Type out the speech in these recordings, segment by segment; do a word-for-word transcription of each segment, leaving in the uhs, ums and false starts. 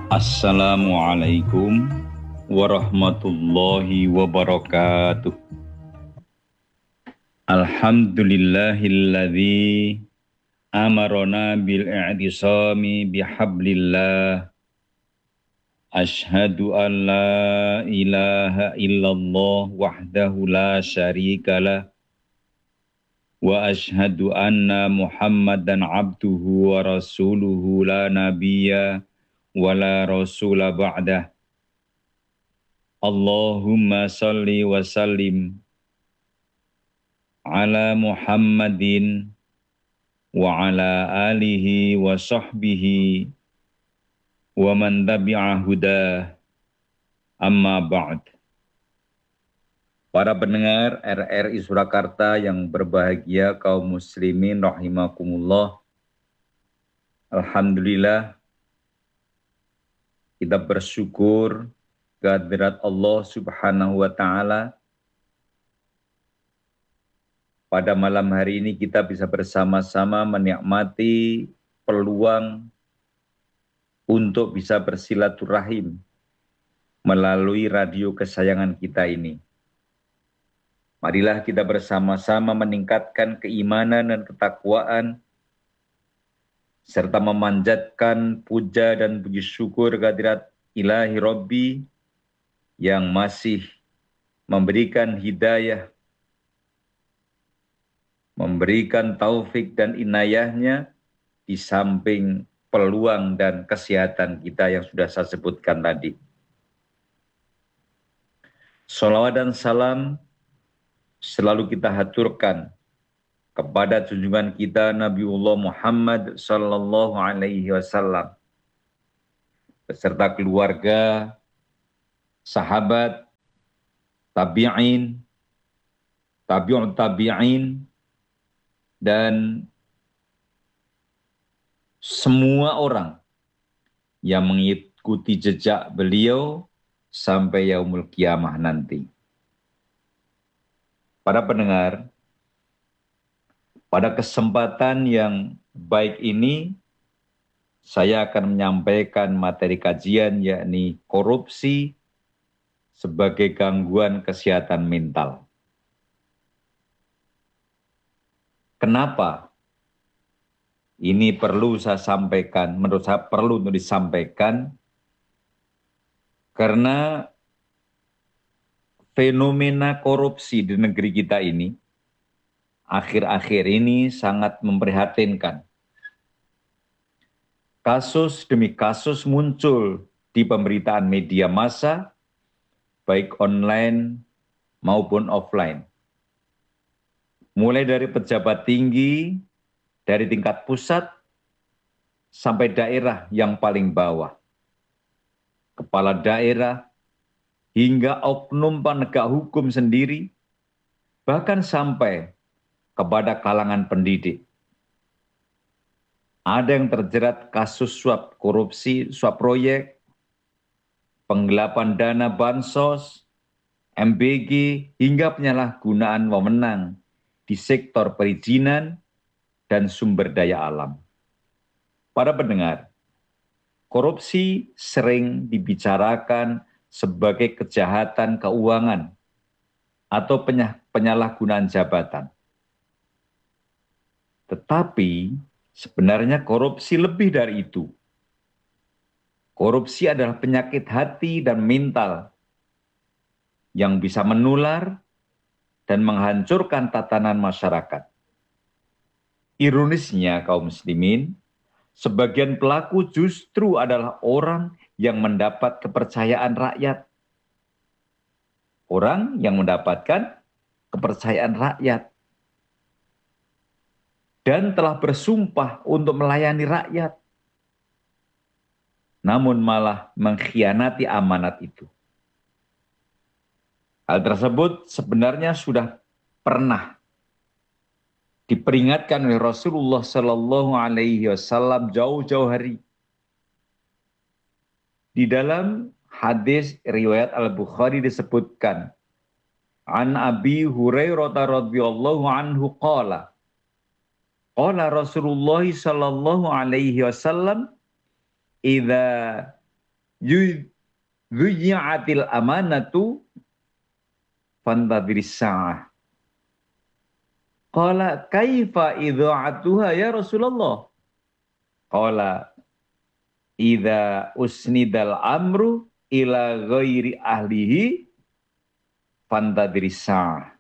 Assalamualaikum warahmatullahi wabarakatuh. Alhamdulillahilladzi amarona bil i'tisami bihablillah. Ashhadu an la ilaha illallah wahdahu la syarikalah. Wa ashhadu anna Muhammadan abduhu wa rasuluhu la nabiyya wala rasula ba'dah. Allahumma salli wa sallim ala Muhammadin wa ala alihi wa sahbihi wa man tabi'a hudah, amma ba'd. Para pendengar R R I Surakarta yang berbahagia, kaum muslimin rahimakumullah. Alhamdulillah, kita bersyukur kehadirat Allah Subhanahu wa Ta'ala. Pada malam hari ini kita bisa bersama-sama menikmati peluang untuk bisa bersilaturahim melalui radio kesayangan kita ini. Marilah kita bersama-sama meningkatkan keimanan dan ketakwaan, serta memanjatkan puja dan puji syukur kehadirat Ilahi Rabbi yang masih memberikan hidayah, memberikan taufik dan inayahnya di samping peluang dan kesehatan kita yang sudah saya sebutkan tadi. Shalawat dan salam selalu kita haturkan kepada junjungan kita Nabiullah Muhammad sallallahu alaihi wasallam beserta keluarga, sahabat, tabi'in, tabi'un tabi'in, dan semua orang yang mengikuti jejak beliau sampai yaumul kiamah nanti. Para pendengar, pada kesempatan yang baik ini, saya akan menyampaikan materi kajian yakni korupsi sebagai gangguan kesehatan mental. Kenapa ini perlu saya sampaikan, menurut saya perlu untuk disampaikan, karena fenomena korupsi di negeri kita ini akhir-akhir ini sangat memprihatinkan. Kasus demi kasus muncul di pemberitaan media massa, baik online maupun offline. Mulai dari pejabat tinggi, dari tingkat pusat, sampai daerah yang paling bawah. Kepala daerah, hingga oknum penegak hukum sendiri, bahkan sampai kepada kalangan pendidik. Ada yang terjerat kasus suap korupsi, suap proyek, penggelapan dana bansos, M B G, hingga penyalahgunaan wewenang di sektor perizinan dan sumber daya alam. Para pendengar, korupsi sering dibicarakan sebagai kejahatan keuangan atau penyalahgunaan jabatan. Tetapi sebenarnya korupsi lebih dari itu. Korupsi adalah penyakit hati dan mental yang bisa menular dan menghancurkan tatanan masyarakat. Ironisnya kaum muslimin, sebagian pelaku justru adalah orang yang mendapat kepercayaan rakyat. Orang yang mendapatkan kepercayaan rakyat dan telah bersumpah untuk melayani rakyat, namun malah mengkhianati amanat itu. Hal tersebut sebenarnya sudah pernah diperingatkan oleh Rasulullah Sallallahu Alaihi Wasallam jauh-jauh hari. Di dalam hadis riwayat Al-Bukhari disebutkan, an Abi Hurairah radhiyallahu anhu qala, qala Rasulullah sallallahu alaihi wasallam, idza Yuji'atil amanatu fantadhiris sa'ah. Qala kaifa idha'atuha ya Rasulullah? Qala idza usnidal amru ila ghairi ahlihi fantadhiris sa'ah.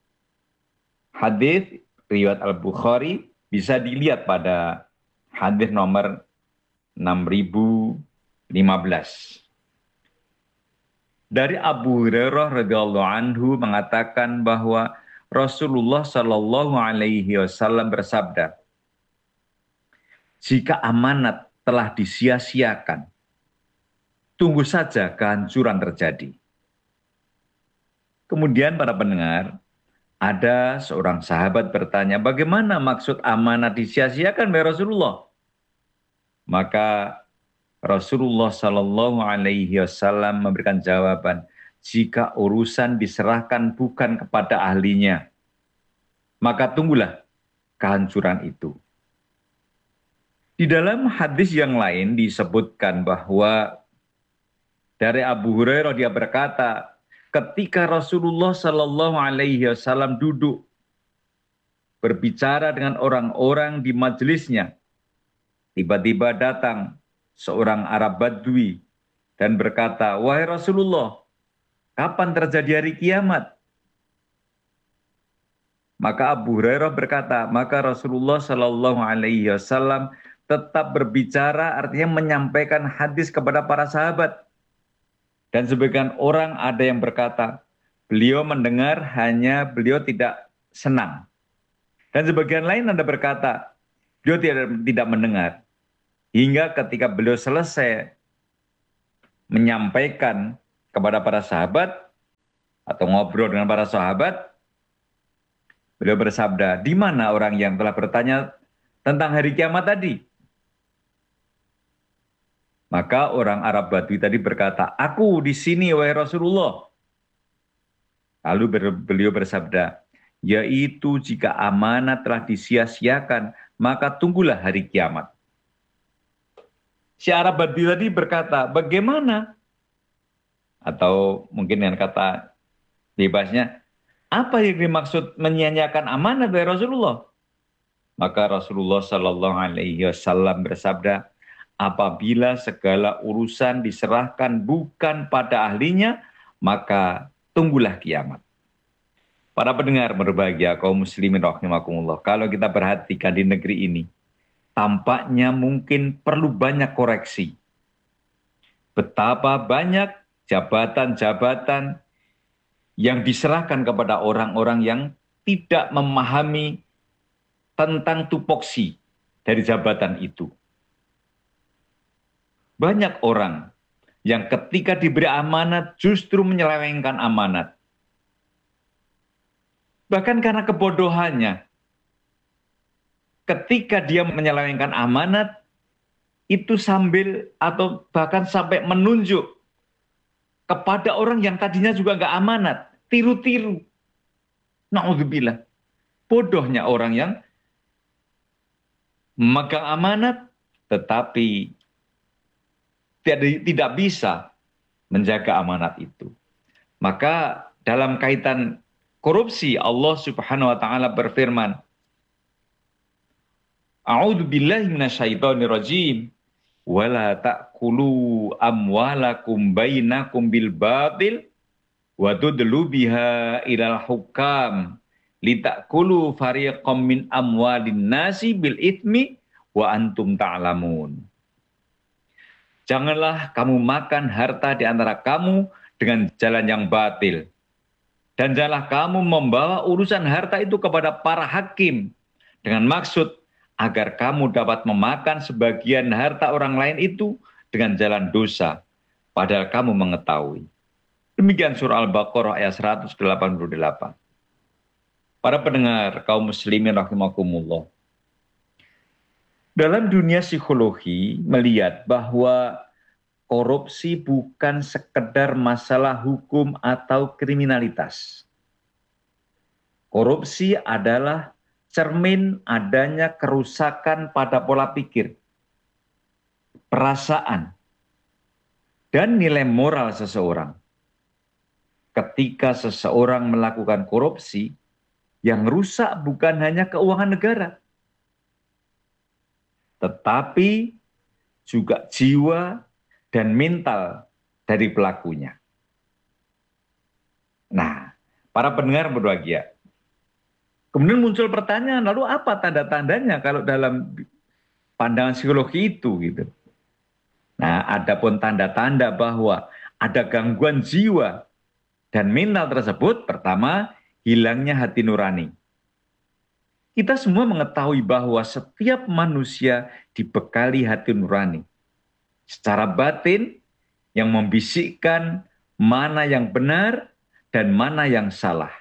Hadis riwayat Al-Bukhari bisa dilihat pada hadis nomor enam ribu lima belas. Dari Abu Hurairah radhiyallahu anhu mengatakan bahwa Rasulullah Shallallahu Alaihi Wasallam bersabda, jika amanat telah disia-siakan, tunggu saja kehancuran terjadi. Kemudian para pendengar, ada seorang sahabat bertanya, bagaimana maksud amanat disia-siakan ya Rasulullah? Maka Rasulullah Shallallahu Alaihi Wasallam memberikan jawaban, jika urusan diserahkan bukan kepada ahlinya, maka tunggulah kehancuran itu. Di dalam hadis yang lain disebutkan bahwa dari Abu Hurairah dia berkata, ketika Rasulullah Shallallahu Alaihi Wasallam duduk berbicara dengan orang-orang di majelisnya, tiba-tiba datang seorang Arab Badui dan berkata, wahai Rasulullah, kapan terjadi hari kiamat? Maka Abu Hurairah berkata, maka Rasulullah Shallallahu Alaihi Wasallam tetap berbicara, artinya menyampaikan hadis kepada para sahabat. Dan sebagian orang ada yang berkata, beliau mendengar hanya beliau tidak senang. Dan sebagian lain ada berkata, beliau tidak, tidak mendengar. Hingga ketika beliau selesai menyampaikan kepada para sahabat atau ngobrol dengan para sahabat, beliau bersabda, di mana orang yang telah bertanya tentang hari kiamat tadi? Maka orang Arab Badui tadi berkata, aku di sini wahai Rasulullah. Lalu beliau bersabda, yaitu jika amanat telah disia-siakan, maka tunggulah hari kiamat. Si Arab Badui tadi berkata, bagaimana? Atau mungkin dengan kata bebasnya, apa yang dimaksud menyia-nyiakan amanat dari Rasulullah? Maka Rasulullah Shallallahu Alaihi Wasallam bersabda, apabila segala urusan diserahkan bukan pada ahlinya, maka tunggulah kiamat. Para pendengar berbahagia kaum muslimin rahimakumullah, kalau kita perhatikan di negeri ini, tampaknya mungkin perlu banyak koreksi. Betapa banyak jabatan-jabatan yang diserahkan kepada orang-orang yang tidak memahami tentang tupoksi dari jabatan itu. Banyak orang yang ketika diberi amanat justru menyelewengkan amanat. Bahkan karena kebodohannya, ketika dia menyelewengkan amanat, itu sambil atau bahkan sampai menunjuk kepada orang yang tadinya juga nggak amanat, tiru-tiru. Na'udzubillah. Bodohnya orang yang memegang amanat, tetapi tidak, tidak bisa menjaga amanat itu. Maka dalam kaitan korupsi, Allah Subhanahu wa taala berfirman, A'udzu billahi minasyaitonir rajim. Wala ta'kulu amwalakum bainakum bil batil wa tudlu biha ilal hukam litakulu fariqam min amwalin nasi bil itsmi wa antum ta'lamun. Janganlah kamu makan harta di antara kamu dengan jalan yang batil. Dan janganlah kamu membawa urusan harta itu kepada para hakim dengan maksud agar kamu dapat memakan sebagian harta orang lain itu dengan jalan dosa, padahal kamu mengetahui. Demikian surah Al-Baqarah ayat seratus delapan puluh delapan. Para pendengar kaum muslimin rahimakumullah. Dalam dunia psikologi melihat bahwa korupsi bukan sekedar masalah hukum atau kriminalitas. Korupsi adalah cermin adanya kerusakan pada pola pikir, perasaan, dan nilai moral seseorang. Ketika seseorang melakukan korupsi, yang rusak bukan hanya keuangan negara, tetapi juga jiwa dan mental dari pelakunya. Nah, para pendengar berbahagia. Kemudian muncul pertanyaan, lalu apa tanda-tandanya kalau dalam pandangan psikologi itu gitu. Nah, adapun tanda-tanda bahwa ada gangguan jiwa dan mental tersebut, pertama, hilangnya hati nurani. Kita semua mengetahui bahwa setiap manusia dibekali hati nurani. Secara batin, yang membisikkan mana yang benar dan mana yang salah.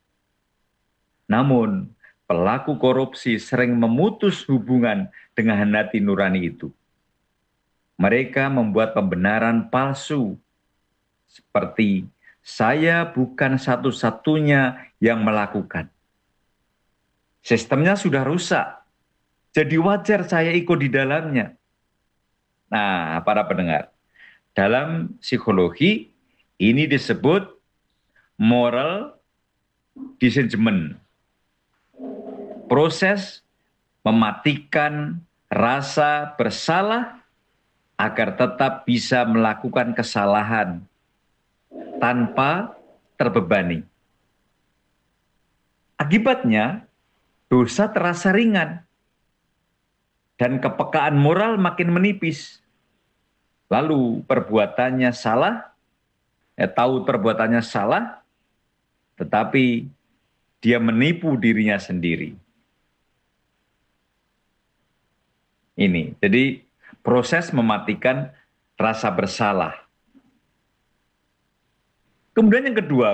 Namun, pelaku korupsi sering memutus hubungan dengan hati nurani itu. Mereka membuat pembenaran palsu, seperti saya bukan satu-satunya yang melakukan. Sistemnya sudah rusak, jadi wajar saya ikut di dalamnya. Nah, para pendengar, dalam psikologi ini disebut moral disengagement. Proses mematikan rasa bersalah agar tetap bisa melakukan kesalahan tanpa terbebani. Akibatnya, dosa terasa ringan dan kepekaan moral makin menipis. Lalu perbuatannya salah, ya tahu perbuatannya salah, tetapi dia menipu dirinya sendiri. Ini, jadi proses mematikan rasa bersalah. Kemudian yang kedua,